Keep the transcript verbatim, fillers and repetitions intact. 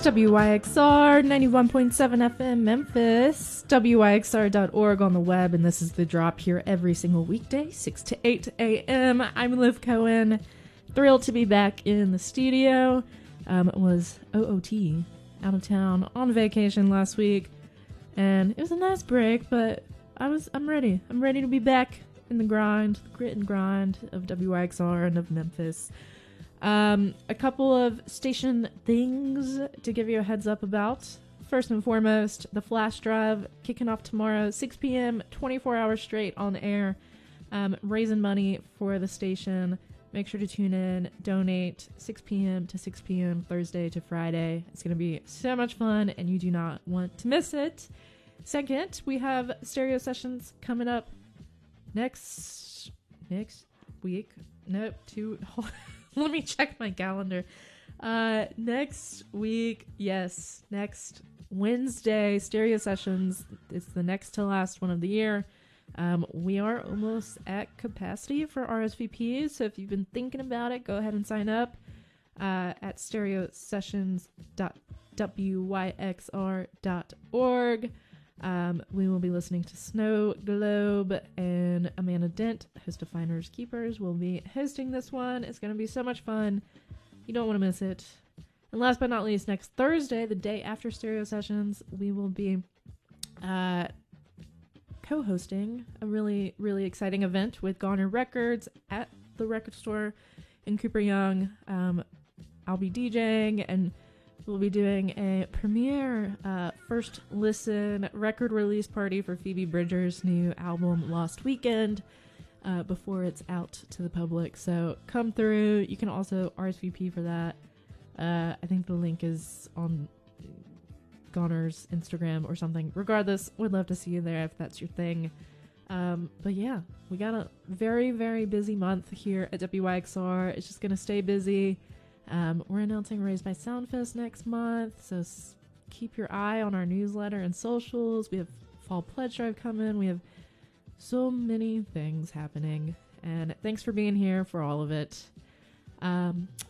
W Y X R ninety-one point seven F M Memphis, W Y X R dot org on the web, and this is The Drop here every single weekday, six to eight a.m. I'm Liv Cohen, thrilled to be back in the studio. Um, it was O O T, out of town, on vacation last week, and it was a nice break, but I was, I'm ready. I'm ready to be back in the grind, the grit and grind of W Y X R and of Memphis. Um, a couple of station things to give you a heads up about. First and foremost, the flash drive kicking off tomorrow, six p.m., twenty-four hours straight on air, um, raising money for the station. Make sure to tune in, donate, six p.m. to six p.m. Thursday to Friday. It's going to be so much fun, and you do not want to miss it. Second, we have stereo sessions coming up next, next week. Nope, two... Let me check my calendar. Uh, next week, yes, next Wednesday, Stereo Sessions. It's the next to last one of the year. Um, we are almost at capacity for R S V Ps, so if you've been thinking about it, go ahead and sign up uh, at stereo sessions dot w y x r dot org. Um, we will be listening to Snow Globe, and Amanda Dent, host of Finders Keepers, will be hosting this one. It's going to be so much fun. You don't want to miss it. And last but not least, next Thursday, the day after Stereo Sessions, we will be uh, co-hosting a really, really exciting event with Goner Records at the record store in Cooper Young. Um, I'll be DJing, and we'll be doing a premiere uh, first listen record release party for Phoebe Bridgers' new album Lost Weekend uh, before it's out to the public. So come through. You can also R S V P for that. Uh, I think the link is on Goner's Instagram or something. Regardless, would love to see you there if that's your thing. Um, but yeah, we got a very, very busy month here at W Y X R. It's just going to stay busy. Um, we're announcing Raised by Soundfest next month, so s- keep your eye on our newsletter and socials. We have Fall Pledge Drive coming. We have so many things happening, and thanks for being here for all of it. Um,